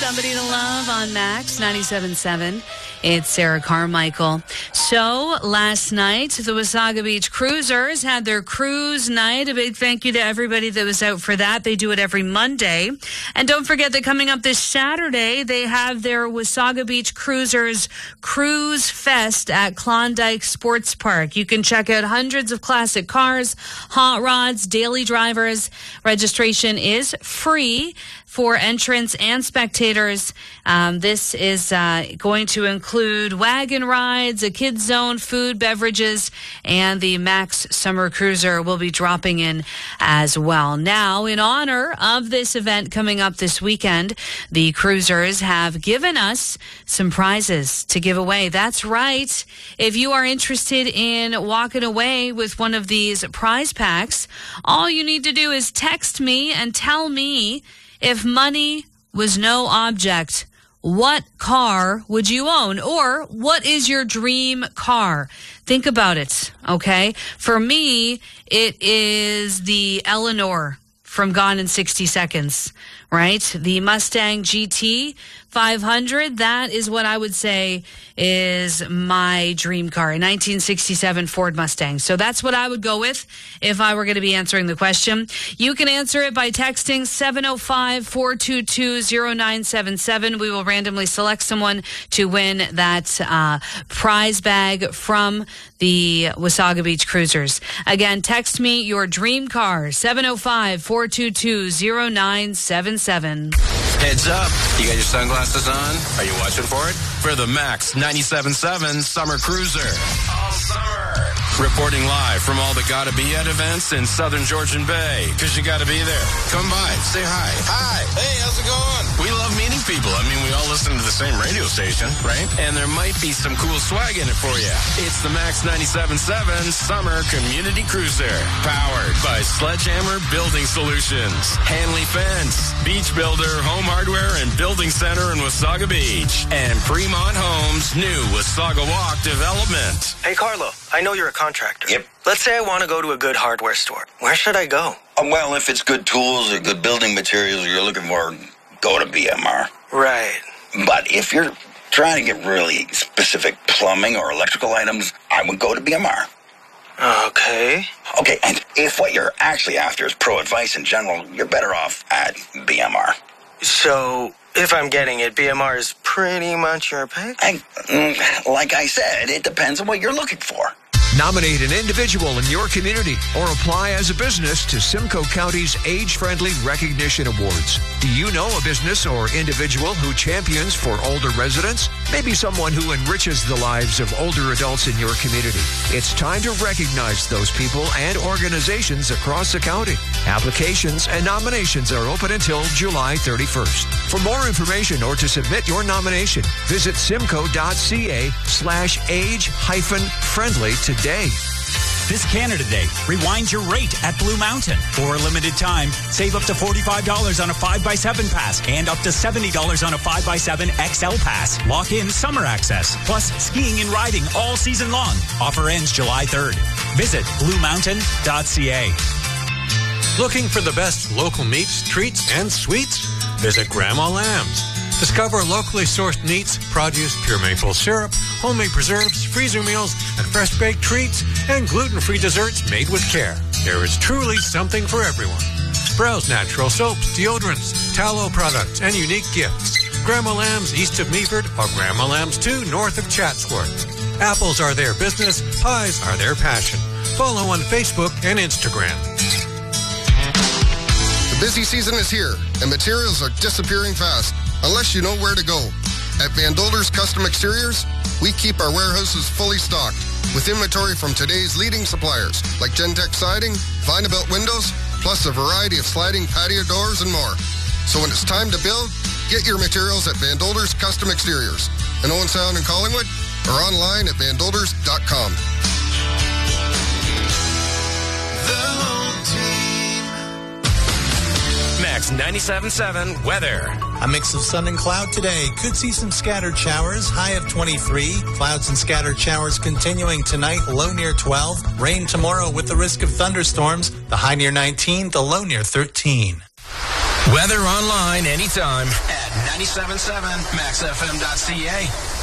Somebody to Love on Max 97.7. It's Sarah Carmichael. So last night, the Wasaga Beach Cruisers had their cruise night. A big thank you to everybody that was out for that. They do it every Monday. And don't forget that coming up this Saturday, they have their Wasaga Beach Cruisers Cruise Fest at Klondike Sports Park. You can check out hundreds of classic cars, hot rods, daily drivers. Registration is free for entrants and spectators. This is going to include wagon rides, a kids zone, food, beverages, and the Max Summer Cruiser will be dropping in as well. Now, in honor of this event coming up this weekend, the Cruisers have given us some prizes to give away. That's right. If you are interested in walking away with one of these prize packs, all you need to do is text me and tell me, if money was no object, what car would you own? Or what is your dream car? Think about it, okay? For me, it is the Eleanor from Gone in 60 Seconds, right? The Mustang GT 500, that is what I would say is my dream car, a 1967 Ford Mustang. So that's what I would go with if I were going to be answering the question. You can answer it by texting 705-422-0977. We will randomly select someone to win that prize bag from the Wasaga Beach Cruisers. Again, text me your dream car, 705-422-0977. Heads up. You got your sunglasses on? Are you watching for it? For the Max 97.7 Summer Cruiser. All summer. Reporting live from all the Gotta Be At events in Southern Georgian Bay. Because you gotta be there. Come by. Say hi. Hi. Hey, how's it going? We love meeting people. I mean, we all listen to the same radio station, right? And there might be some cool swag in it for you. It's the Max 97.7 Summer Community Cruiser. Powered by Sledgehammer Building Solutions. Hanley Fence. Beach Builder, Home Hardware, and Building Center in Wasaga Beach. And Fremont Homes' new Wasaga Walk development. Hey, Carlo, I know you're a contractor. Yep. Let's say I want to go to a good hardware store. Where should I go? Well, if it's good tools or good building materials you're looking for, go to BMR. Right. But if you're trying to get really specific plumbing or electrical items, I would go to BMR. Okay. Okay, and if what you're actually after is pro advice in general, you're better off at BMR. So, if I'm getting it, BMR is pretty much your pick? Like I said, it depends on what you're looking for. Nominate an individual in your community or apply as a business to Simcoe County's Age-Friendly Recognition Awards. Do you know a business or individual who champions for older residents? Maybe someone who enriches the lives of older adults in your community. It's time to recognize those people and organizations across the county. Applications and nominations are open until July 31st. For more information or to submit your nomination, visit simcoe.ca/age-friendly today. This Canada Day, rewind your rate at Blue Mountain. For a limited time, save up to $45 on a 5x7 pass and up to $70 on a 5x7 XL pass. Lock in summer access, plus skiing and riding all season long. Offer ends July 3rd. Visit bluemountain.ca. Looking for the best local meats, treats, and sweets? Visit Grandma Lamb's. Discover locally sourced meats, produce, pure maple syrup, homemade preserves, freezer meals, and fresh-baked treats, and gluten-free desserts made with care. There is truly something for everyone. Browse natural soaps, deodorants, tallow products, and unique gifts. Grandma Lamb's east of Meaford or Grandma Lamb's 2 north of Chatsworth. Apples are their business, pies are their passion. Follow on Facebook and Instagram. The busy season is here, and materials are disappearing fast, unless you know where to go. At Van Dolder's Custom Exteriors, we keep our warehouses fully stocked with inventory from today's leading suppliers like Gentex Siding, Vinabelt Windows, plus a variety of sliding patio doors and more. So when it's time to build, get your materials at Van Dolder's Custom Exteriors in Owen Sound and Collingwood or online at vandolders.com. Max 97.7 weather. A mix of sun and cloud today. Could see some scattered showers. High of 23. Clouds and scattered showers continuing tonight. Low near 12. Rain tomorrow with the risk of thunderstorms. The high near 19. The low near 13. Weather online anytime at 97.7 maxfm.ca.